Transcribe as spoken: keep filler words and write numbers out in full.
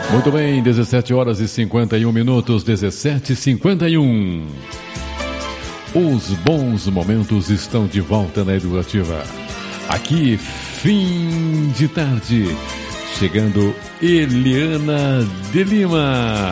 Muito bem, dezessete horas e cinquenta e um minutos, dezessete e cinquenta e um. Os bons momentos estão de volta na Educativa. Aqui, fim de tarde, chegando Eliana de Lima.